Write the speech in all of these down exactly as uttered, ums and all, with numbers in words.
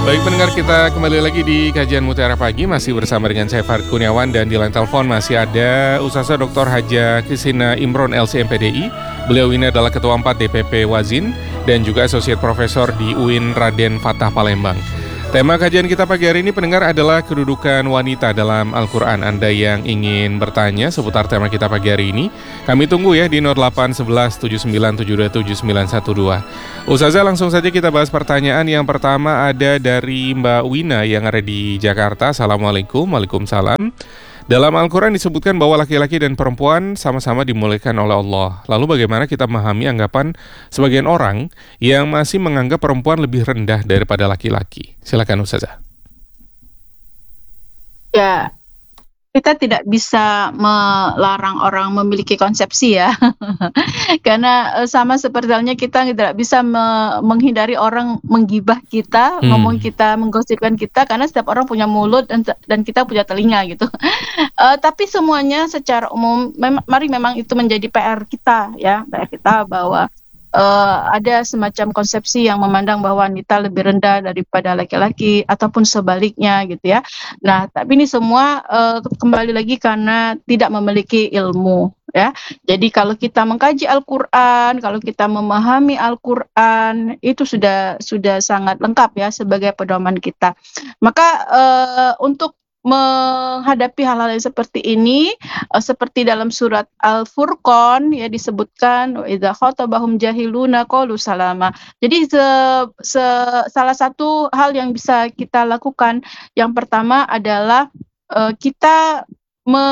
Baik pendengar, kita kembali lagi di kajian Mutiara Pagi, masih bersama dengan saya Farid Kurniawan, dan di line telepon masih ada Ustazah Doktor Haja Christina Imron L C M P D I. Beliau ini adalah Ketua empat D P P Wazin dan juga Associate Professor di U I N Raden Fatah Palembang. Tema kajian kita pagi hari ini, pendengar, adalah kedudukan wanita dalam Al-Quran. Anda yang ingin bertanya seputar tema kita pagi hari ini, kami tunggu ya di nol delapan satu satu tujuh sembilan tujuh dua tujuh sembilan satu dua. Ustazah, langsung saja kita bahas pertanyaan. Yang pertama ada dari Mbak Wina yang ada di Jakarta. Assalamualaikum. Waalaikumsalam. Dalam Al-Quran disebutkan bahwa laki-laki dan perempuan sama-sama dimuliakan oleh Allah. Lalu bagaimana kita memahami anggapan sebagian orang yang masih menganggap perempuan lebih rendah daripada laki-laki? Silakan Ustazah. Ya, kita tidak bisa melarang orang memiliki konsepsi ya. Karena uh, sama seperti halnya kita tidak bisa me- menghindari orang menggibah kita, hmm. ngomong kita, menggosipkan kita, karena setiap orang punya mulut dan dan kita punya telinga gitu. Uh, tapi semuanya secara umum, mem- mari memang itu menjadi P R kita ya, P R kita bahwa Uh, ada semacam konsepsi yang memandang bahwa wanita lebih rendah daripada laki-laki ataupun sebaliknya gitu ya. Nah, tapi ini semua uh, kembali lagi karena tidak memiliki ilmu ya. Jadi kalau kita mengkaji Al-Qur'an, kalau kita memahami Al-Qur'an, itu sudah sudah sangat lengkap ya sebagai pedoman kita. Maka uh, untuk menghadapi hal-hal yang seperti ini, uh, seperti dalam surat Al-Furqan ya disebutkan wa idza khatabahum jahiluna qalu salama. Jadi se, se, salah satu hal yang bisa kita lakukan yang pertama adalah uh, kita me,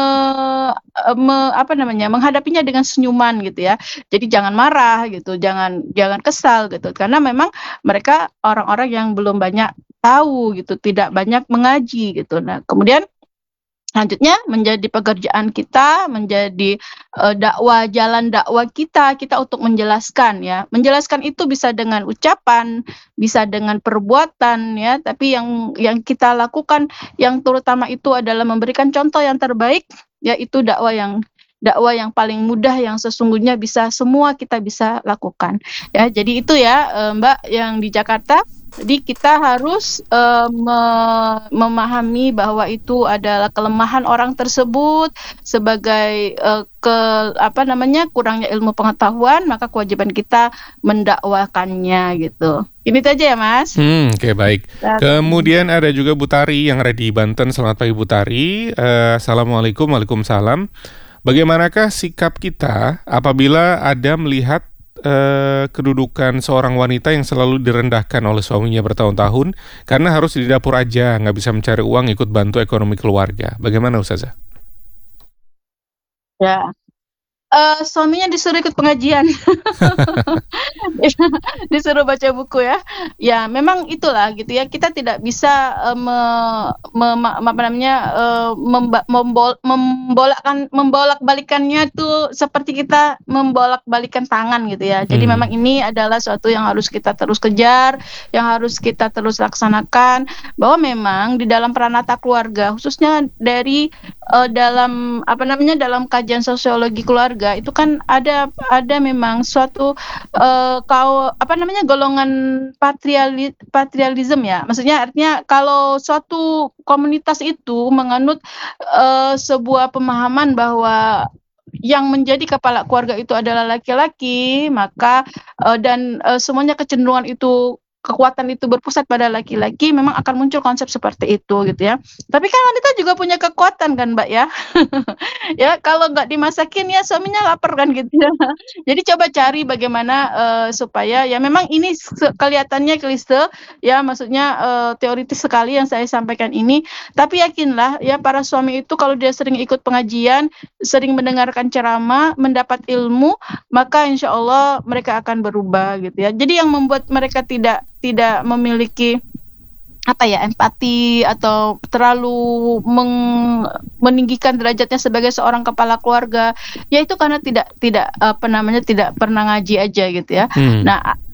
me apa namanya menghadapinya dengan senyuman gitu ya. Jadi jangan marah gitu, jangan jangan kesal gitu, karena memang mereka orang-orang yang belum banyak tahu gitu, tidak banyak mengaji gitu. Nah, kemudian selanjutnya menjadi pekerjaan kita, menjadi uh, dakwah jalan dakwah kita, kita untuk menjelaskan ya. Menjelaskan itu bisa dengan ucapan, bisa dengan perbuatan ya, tapi yang yang kita lakukan yang terutama itu adalah memberikan contoh yang terbaik, yaitu dakwah yang dakwah yang paling mudah yang sesungguhnya bisa semua kita bisa lakukan. Ya, jadi itu ya uh, Mbak yang di Jakarta. Jadi kita harus uh, me- memahami bahwa itu adalah kelemahan orang tersebut sebagai uh, ke apa namanya kurangnya ilmu pengetahuan, maka kewajiban kita mendakwakannya gitu. Ini saja ya Mas. Hmm, oke okay, baik. Kemudian ada juga Bu Tari yang ada di Banten. Selamat pagi Bu Tari. Uh, Assalamualaikum. Waalaikumsalam. Bagaimanakah sikap kita apabila ada melihat Uh, kedudukan seorang wanita yang selalu direndahkan oleh suaminya bertahun-tahun karena harus di dapur aja, nggak bisa mencari uang ikut bantu ekonomi keluarga? Bagaimana Ustazah? Ya, uh, suaminya disuruh ikut pengajian, disuruh baca buku ya. Ya memang itulah gitu ya. Kita tidak bisa uh, me, me, apa namanya uh, memba, membol, membolakkan membolak-balikannya tuh seperti kita membolak-balikan tangan gitu ya. Jadi hmm. memang ini adalah suatu yang harus kita terus kejar, yang harus kita terus laksanakan, bahwa memang di dalam peranata keluarga, khususnya dari uh, dalam apa namanya dalam kajian sosiologi keluarga, itu kan ada ada memang suatu uh, kau apa namanya golongan patriali, patrialisme ya. Maksudnya artinya kalau suatu komunitas itu menganut uh, sebuah pemahaman bahwa yang menjadi kepala keluarga itu adalah laki-laki, maka uh, dan uh, semuanya kecenderungan itu kekuatan itu berpusat pada laki-laki, memang akan muncul konsep seperti itu gitu ya. Tapi kan wanita juga punya kekuatan kan Mbak ya. Ya kalau nggak dimasakin ya suaminya lapar kan gitu ya. Jadi coba cari bagaimana uh, supaya ya memang ini kelihatannya klise ya, maksudnya uh, teoritis sekali yang saya sampaikan ini, tapi yakinlah ya para suami itu kalau dia sering ikut pengajian, sering mendengarkan ceramah, mendapat ilmu, maka insya Allah mereka akan berubah gitu ya. Jadi yang membuat mereka tidak tidak memiliki apa ya empati atau terlalu meng, meninggikan derajatnya sebagai seorang kepala keluarga, ya itu karena tidak tidak apa namanya tidak pernah ngaji aja gitu ya. Hmm. Nah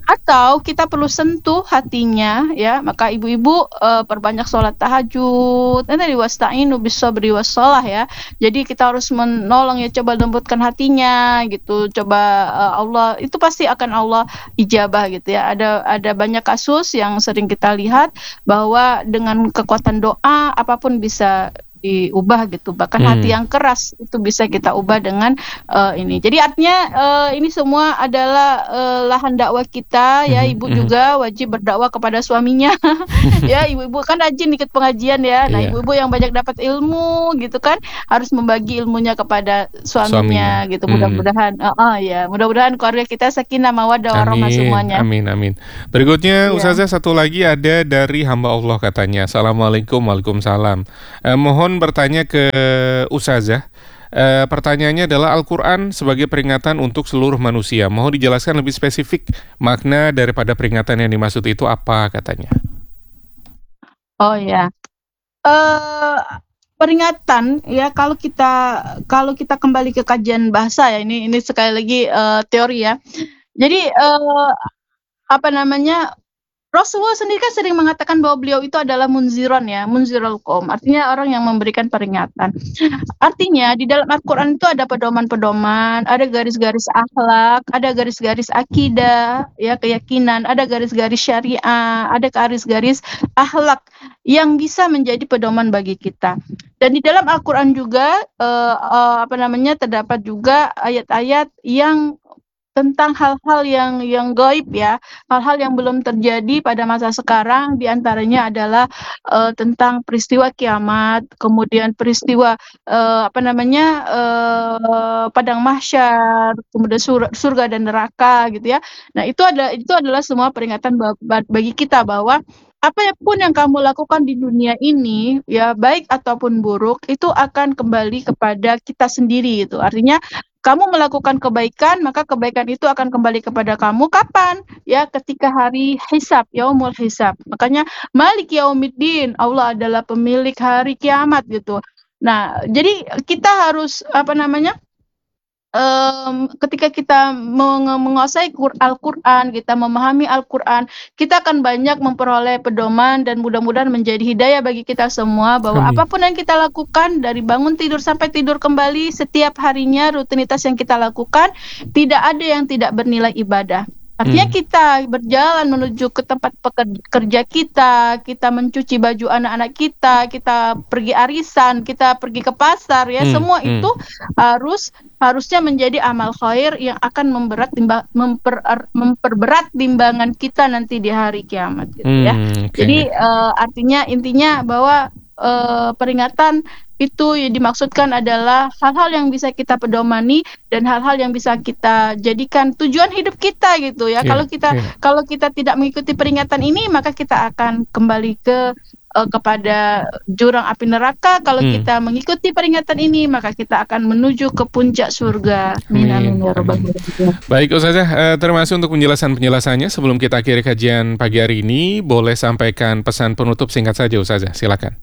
Atau kita perlu sentuh hatinya ya, maka ibu-ibu, eee, perbanyak sholat tahajud, kan tadi wasta'inu bis-shabri was-shalah ya. Jadi kita harus menolong ya, coba lembutkan hatinya gitu, coba, eee, Allah itu pasti akan Allah ijabah gitu ya. Ada ada banyak kasus yang sering kita lihat bahwa dengan kekuatan doa apapun bisa diubah gitu, bahkan hati Hmm. yang keras itu bisa kita ubah dengan, eee, ini. Jadi artinya, eee, ini semua adalah, eee, lahan dakwah kita ya, Mhm ibu mhm. juga wajib berdakwah kepada suaminya. Ya, ibu-ibu kan rajin ikut pengajian ya. Nah, Iya, ibu-ibu yang banyak dapat ilmu gitu kan, harus membagi ilmunya kepada suaminya. suaminya gitu. Mhm. Mudah-mudahan heeh, ya, mudah-mudahan keluarga kita sakinah mawaddah warahmah Amin semuanya. amin amin. Berikutnya Iya. Ustazah satu lagi ada dari hamba Allah katanya. Assalamualaikum, waalaikumsalam. Eee, mohon bertanya ke Ustazah, eee, pertanyaannya adalah Al-Quran sebagai peringatan untuk seluruh manusia. Mohon dijelaskan lebih spesifik makna daripada peringatan yang dimaksud itu apa katanya? Oh ya. Eee, peringatan ya kalau kita kalau kita kembali ke kajian bahasa ya, ini ini sekali lagi, eee, teori ya. Jadi, eee, apa namanya, Rasulullah sendiri kan sering mengatakan bahwa beliau itu adalah munziron ya, munzirul qaum, artinya orang yang memberikan peringatan. Artinya di dalam Al-Quran itu ada pedoman-pedoman, ada garis-garis akhlak, ada garis-garis akidah, ya keyakinan, ada garis-garis syariah, ada garis-garis akhlak yang bisa menjadi pedoman bagi kita. Dan di dalam Al-Quran juga, eee eee, apa namanya, terdapat juga ayat-ayat yang tentang hal-hal yang yang gaib ya, hal-hal yang belum terjadi pada masa sekarang, di antaranya adalah, eee, tentang peristiwa kiamat, kemudian peristiwa, eee, apa namanya, eee, padang mahsyar, kemudian sur surga dan neraka gitu ya. Nah itu ada itu adalah semua peringatan ba ba bagi kita bahwa, apa ya pun yang kamu lakukan di dunia ini, ya baik ataupun buruk, itu akan kembali kepada kita sendiri gitu. Artinya kamu melakukan kebaikan, maka kebaikan itu akan kembali kepada kamu kapan? Ya ketika hari hisab, yaumul hisab. Makanya Malik yaumiddin, Allah adalah pemilik hari kiamat gitu. Nah, jadi kita harus apa namanya, mmm, ketika kita menge menguasai Qur Al-Quran, kita memahami Al-Quran, kita akan banyak memperoleh pedoman dan mudah-mudahan menjadi hidayah bagi kita semua bahwa Amin. apapun yang kita lakukan dari bangun tidur sampai tidur kembali setiap harinya rutinitas yang kita lakukan, tidak ada yang tidak bernilai ibadah. Artinya Mmm. kita berjalan menuju ke tempat peker kerja kita, kita mencuci baju anak-anak kita, kita pergi arisan, kita pergi ke pasar ya, Mmm semua mmm. itu harus harusnya menjadi amal khair yang akan memberat timba memper er memperberat timbangan kita nanti di hari kiamat gitu ya. Mmm, oke. Jadi, eee, artinya intinya bahwa, eee, peringatan itu yang dimaksudkan adalah hal-hal yang bisa kita pedomani dan hal-hal yang bisa kita jadikan tujuan hidup kita gitu ya. Iya Kalau kita iya. kalau kita tidak mengikuti peringatan ini, maka kita akan kembali ke, eee, kepada jurang api neraka. Kalau Mmm. kita mengikuti peringatan ini, maka kita akan menuju ke puncak surga. Amin amin Amin ya rabbal amin. alamin. Baik Ustazah, eee, terima kasih untuk penjelasan-penjelasannya. Sebelum kita akhiri kajian pagi hari ini, boleh sampaikan pesan penutup singkat saja Ustazah, silakan.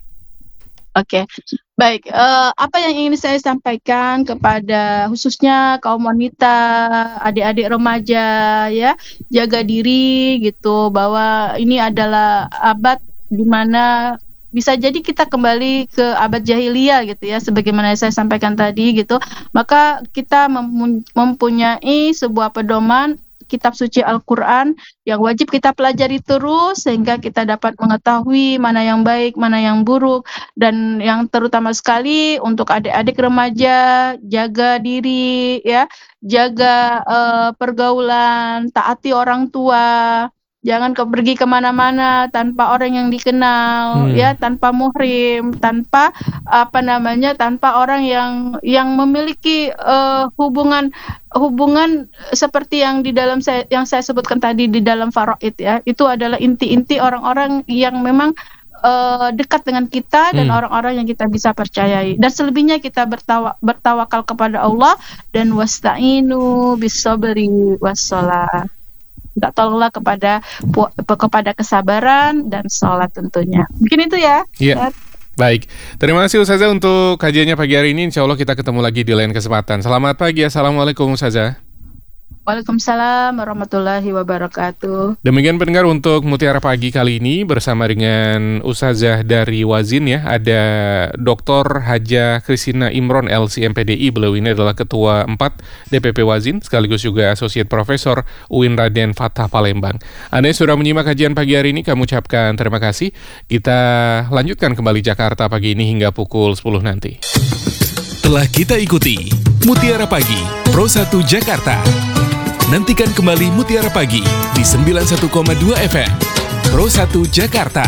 Oke, baik, eee, apa yang ingin saya sampaikan kepada khususnya kaum wanita, adik-adik remaja ya, jaga diri gitu, bahwa ini adalah abad di mana bisa jadi kita kembali ke abad jahiliyah gitu ya, sebagaimana saya sampaikan tadi gitu. Maka kita memun mempunyai sebuah pedoman kitab suci Al-Quran yang wajib kita pelajari terus sehingga kita dapat mengetahui mana yang baik, mana yang buruk. Dan yang terutama sekali untuk adik-adik remaja, jaga diri ya, jaga, eee, pergaulan, taati orang tua, jangan ke pergi ke mana-mana tanpa orang yang dikenal ya, Mmm. tanpa muhrim, tanpa apa namanya, tanpa orang yang yang memiliki, eee, hubungan hubungan seperti yang di dalam saya yang saya sebutkan tadi di dalam faraid ya. Itu adalah inti-inti orang-orang yang memang, eee, dekat dengan kita dan Mmm. orang-orang yang kita bisa percayai. Dan selebihnya kita bertawa bertawakal kepada Allah dan wasta'inu bis-shabri was-shalah. Minta tolonglah kepada pu kepada kesabaran dan sholat tentunya. Mungkin itu ya, Iya. Ustaz. Baik, terima kasih Ustazah untuk kajiannya pagi hari ini. Insyaallah kita ketemu lagi di lain kesempatan. Selamat pagi, assalamualaikum Ustazah. Waalaikumsalam warahmatullahi wabarakatuh. Demikian pendengar untuk Mutiara Pagi kali ini bersama dengan Ustazah dari Wazin ya. Ada Doktor Haja Krisina Imron L C M P D I. Beliau ini adalah Ketua empat D P P Wazin sekaligus juga Asosiat Profesor U I N Raden Fatah Palembang. Anda yang sudah menyimak kajian pagi hari ini, kami ucapkan terima kasih. Kita lanjutkan kembali Jakarta pagi ini hingga pukul sepuluh nanti. Telah kita ikuti Mutiara Pagi Pro satu Jakarta. Nantikan kembali Mutiara Pagi di sembilan puluh satu koma dua F M Pro satu Jakarta.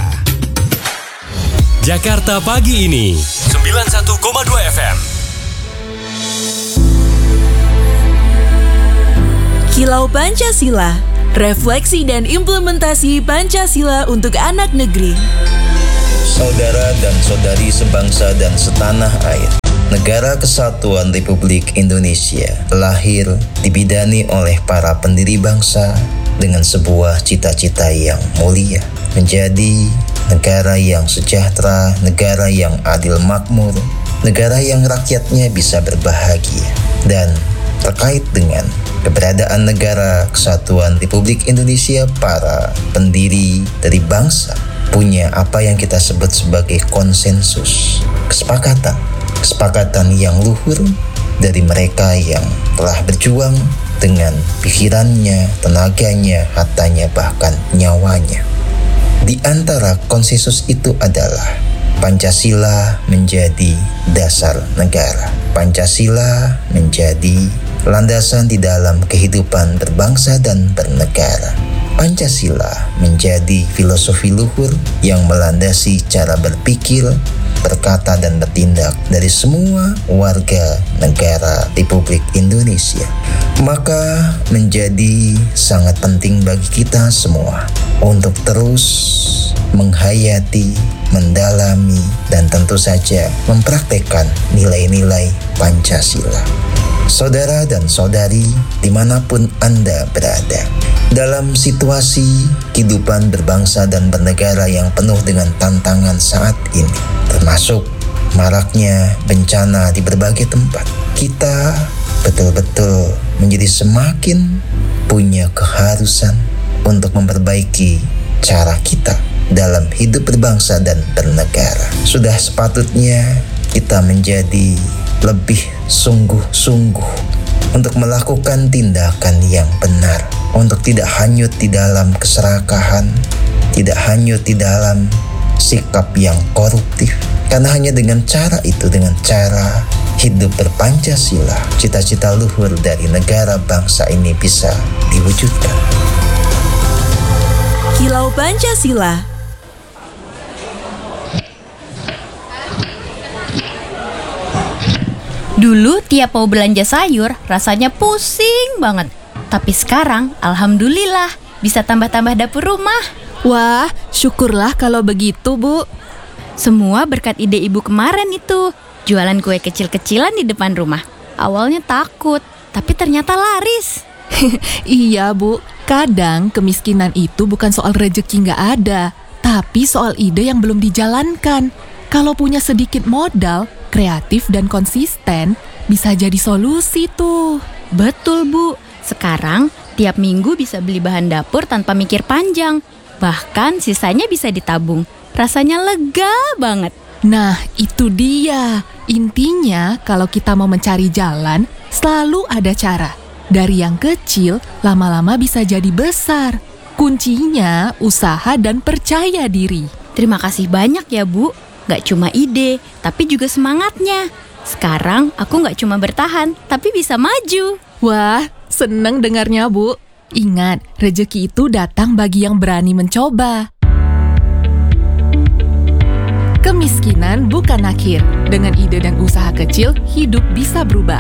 Jakarta pagi ini sembilan puluh satu koma dua F M. Kilau Pancasila, refleksi dan implementasi Pancasila untuk anak negeri. Saudara dan saudari sebangsa dan setanah air, Negara Kesatuan Republik Indonesia lahir dibidani oleh para pendiri bangsa dengan sebuah cita-cita yang mulia, menjadi negara yang sejahtera, negara yang adil makmur, negara yang rakyatnya bisa berbahagia. Dan terkait dengan keberadaan Negara Kesatuan Republik Indonesia, para pendiri dari bangsa punya apa yang kita sebut sebagai konsensus, kesepakatan. Kesepakatan yang luhur dari mereka yang telah berjuang dengan pikirannya, tenaganya, hartanya, bahkan nyawanya. Di antara konsensus itu adalah Pancasila menjadi dasar negara. Pancasila menjadi landasan di dalam kehidupan berbangsa dan bernegara. Pancasila menjadi filosofi luhur yang melandasi cara berpikir, berkata dan bertindak dari semua warga negara Republik Indonesia. Maka menjadi sangat penting bagi kita semua untuk terus menghayati, mendalami, dan tentu saja mempraktekkan nilai-nilai Pancasila. Saudara dan saudari dimanapun Anda berada, dalam situasi kehidupan berbangsa dan bernegara yang penuh dengan tantangan saat ini, termasuk maraknya bencana di berbagai tempat, kita betul-betul menjadi semakin punya keharusan untuk memperbaiki cara kita dalam hidup berbangsa dan bernegara. Sudah sepatutnya kita menjadi lebih sungguh-sungguh untuk melakukan tindakan yang benar, untuk tidak hanyut di dalam keserakahan, tidak hanyut di dalam sikap yang koruptif. Karena hanya dengan cara itu, dengan cara hidup berpancasila, cita-cita luhur dari negara bangsa ini bisa diwujudkan. Kilau Pancasila. Dulu tiap mau belanja sayur rasanya pusing banget. Tapi sekarang alhamdulillah bisa tambah-tambah dapur rumah. Wah, syukurlah kalau begitu, Bu. Semua berkat ide ibu kemarin itu. Jualan kue kecil-kecilan di depan rumah. Awalnya takut, tapi ternyata laris. Iya, Bu. Kadang kemiskinan itu bukan soal rejeki nggak ada, tapi soal ide yang belum dijalankan. Kalau punya sedikit modal, kreatif dan konsisten, bisa jadi solusi tuh. Betul, Bu. Sekarang tiap minggu bisa beli bahan dapur tanpa mikir panjang. Bahkan sisanya bisa ditabung. Rasanya lega banget. Nah, itu dia. Intinya kalau kita mau mencari jalan, selalu ada cara. Dari yang kecil, lama-lama bisa jadi besar. Kuncinya usaha dan percaya diri. Terima kasih banyak ya, Bu. Gak cuma ide, tapi juga semangatnya. Sekarang aku gak cuma bertahan, tapi bisa maju. Wah, seneng dengarnya, Bu. Ingat, rezeki itu datang bagi yang berani mencoba. Kemiskinan bukan akhir. Dengan ide dan usaha kecil, hidup bisa berubah.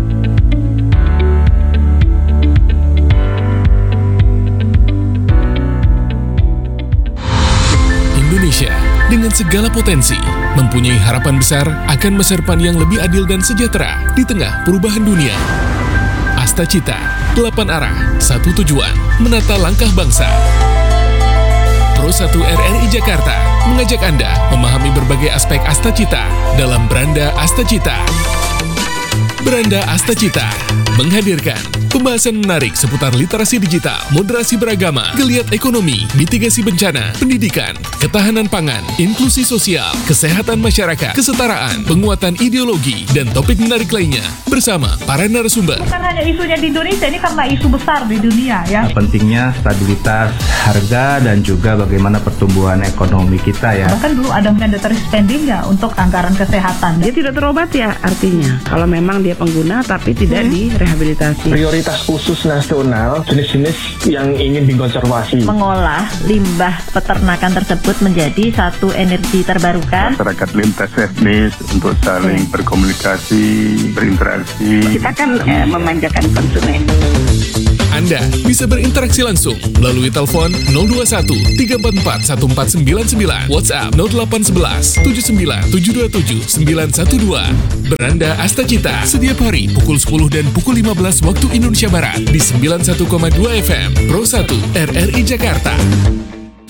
Indonesia dengan segala potensi mempunyai harapan besar akan masa depan yang lebih adil dan sejahtera di tengah perubahan dunia. Asta Cita, delapan arah, satu tujuan, menata langkah bangsa. Pro satu R R I Jakarta mengajak Anda memahami berbagai aspek Asta Cita dalam Beranda Asta Cita. Beranda Astacita menghadirkan pembahasan menarik seputar literasi digital, moderasi beragama, geliat ekonomi, mitigasi bencana, pendidikan, ketahanan pangan, inklusi sosial, kesehatan masyarakat, kesetaraan, penguatan ideologi, dan topik menarik lainnya bersama para narasumber. Bukan hanya isunya di Indonesia, ini karena isu besar di dunia ya. Pentingnya stabilitas harga dan juga bagaimana pertumbuhan ekonomi kita ya. Bahkan dulu ada mandatory spending ya untuk anggaran kesehatan. Dia tidak terobat ya artinya. Kalau memang dia pengguna tapi tidak hmm. direhabilitasi. Prioritas khusus nasional jenis-jenis yang ingin dikonservasi. Mengolah limbah peternakan tersebut menjadi satu energi terbarukan. Masyarakat lintas etnis untuk saling hmm. berkomunikasi, berinteraksi. Kita kan eh, memanjakan konsumen. Anda bisa berinteraksi langsung melalui telepon nol dua satu tiga empat empat satu empat sembilan sembilan, WhatsApp nol delapan satu satu tujuh sembilan tujuh dua tujuh sembilan satu dua. Beranda Astacita setiap hari pukul sepuluh dan pukul lima belas waktu Indonesia Barat di sembilan puluh satu koma dua F M Pro satu R R I Jakarta.